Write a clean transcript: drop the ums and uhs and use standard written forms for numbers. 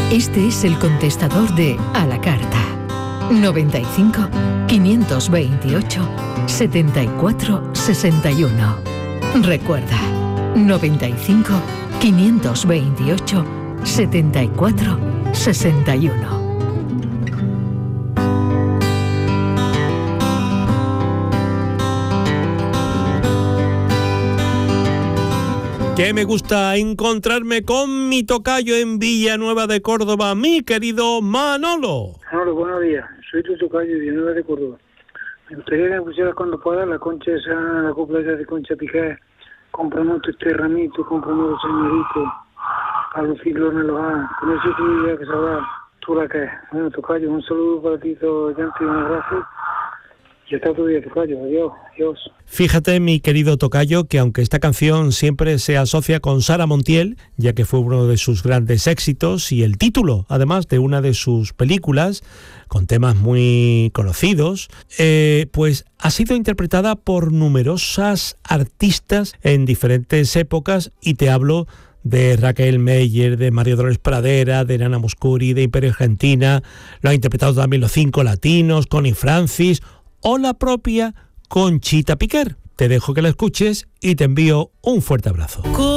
Este es el contestador de A la Carta. 95 528 74 61. Recuerda, 95 528 74 61. Que me gusta encontrarme con mi tocayo en Villanueva de Córdoba, mi querido Manolo. Manolo, buenos días. Soy tu tocayo de Villanueva de Córdoba. Me gustaría que me pusieras cuando puedas la concha esa, la copla esa de Concha Piqué. Compramos este ramito, compramos los señoritos, a lucirlo en el hogar. Con eso sí ya que sabrás tú la que es. Bueno, tocayo, un saludo para ti, todo Yanti, un abrazo. Y hasta otro día, tocayo. Adiós, adiós. Fíjate, mi querido tocayo, que aunque esta canción siempre se asocia con Sara Montiel, ya que fue uno de sus grandes éxitos y el título, además, de una de sus películas, con temas muy conocidos, pues ha sido interpretada por numerosas artistas en diferentes épocas, y te hablo de Raquel Meyer, de María Dolores Pradera, de Nana Mouskouri, de Imperio Argentina. Lo ha interpretado también Los Cinco Latinos, Connie Francis o la propia Conchita Piquer. Te dejo que la escuches y te envío un fuerte abrazo.